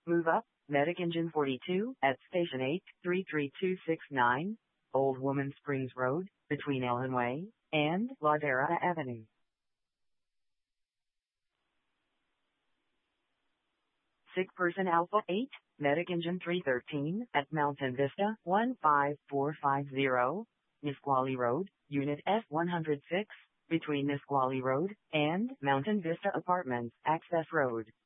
Move up, Medic Engine 42, at Station 8, 33269, Old Woman Springs Road, between Ellen Way and Ladera Avenue. Sick Person Alpha 8, Medic Engine 313, at Mountain Vista, 15450, Nisqually Road, Unit F106, between Nisqually Road and Mountain Vista Apartments, Access Road.